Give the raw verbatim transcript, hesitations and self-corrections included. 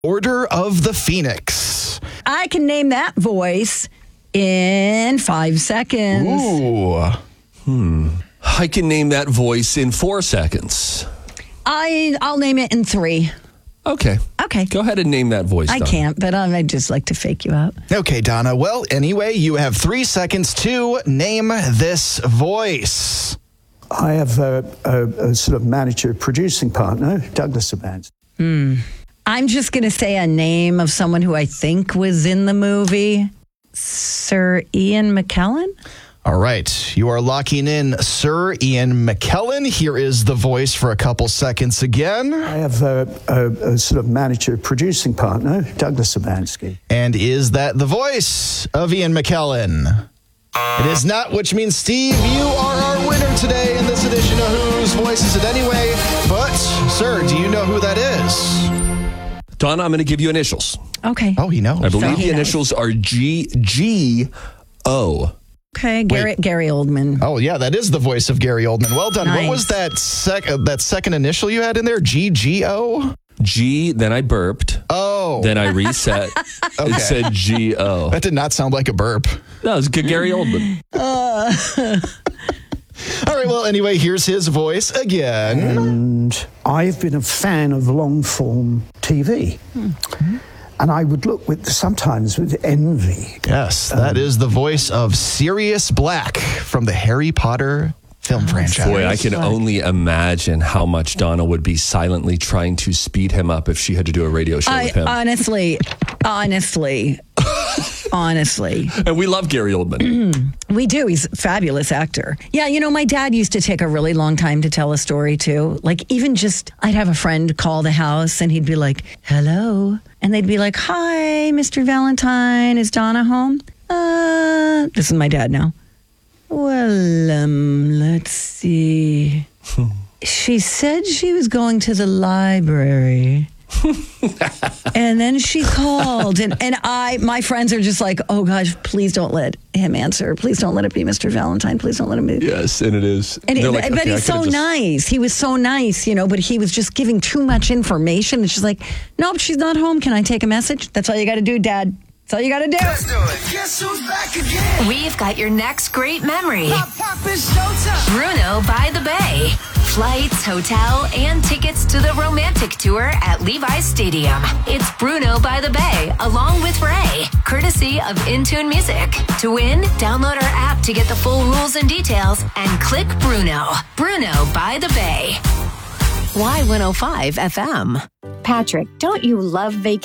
Order of the Phoenix. I can name that voice in five seconds. Ooh. Hmm. I can name that voice in four seconds. I, I'll name it in three. Okay. Okay. Go ahead and name that voice, I Donna. can't, but um, I'd just like to fake you out. Okay, Donna. Well, anyway, you have three seconds to name this voice. I have a, a, a sort of manager producing partner, Douglas Advance. Hmm. I'm just going to say a name of someone who I think was in the movie. Sir Ian McKellen? All right. You are locking in Sir Ian McKellen. Here is the voice for a couple seconds again. I have a, a, a sort of manager producing partner, Douglas Savansky. And is that the voice of Ian McKellen? It is not, which means, Steve, you are our winner today in this edition of Whose Voice Is It Anyway? But, sir, do you know who that is? Donna, I'm going to give you initials. Okay. Oh, he knows. I believe So the he knows. initials are G G O. Okay, Gary, Gary Oldman. Oh, yeah, that is the voice of Gary Oldman. Well done. Nice. What was that, sec- uh, that second initial you had in there? G G O? G, then I burped. Oh. Then I reset. Okay. It said G O. That did not sound like a burp. That was good, Gary Oldman. Uh. All right, well, anyway, here's his voice again. And I've been a fan of long-form T V. Mm-hmm. And I would look with sometimes with envy. Yes, that um, is the voice of Sirius Black from the Harry Potter film franchise. Boy, I can only imagine how much Donna would be silently trying to speed him up if she had to do a radio show I, with him. Honestly, honestly, honestly. And we love Gary Oldman. We do. He's a fabulous actor. Yeah, you know, my dad used to take a really long time to tell a story, too. Like, even just, I'd have a friend call the house, and he'd be like, hello. And they'd be like, hi, Mister Valentine. Is Donna home? Uh, this is my dad now. Well, um, let's see. She said she was going to the library. And then she called, and, and I, my friends are just like, oh gosh, please don't let him answer. Please don't let it be Mister Valentine. Please don't let him be. Yes, and it is. And it, like, but okay, he's so just... nice. He was so nice, you know, but he was just giving too much information. And she's like, nope, she's not home. Can I take a message? That's all you got to do, Dad. That's all you got to do. Let's do it. Guess who's back again? We've got your next great memory. Pop, pop, it's showtime. Bruno by the Bay. Flights, hotel, and tickets to the romantic tour at Levi's Stadium. It's Bruno by the Bay, along with Ray, courtesy of Intune Music. To win, download our app to get the full rules and details, and click Bruno. Bruno by the Bay. Y one oh five F M. Patrick, don't you love vacation?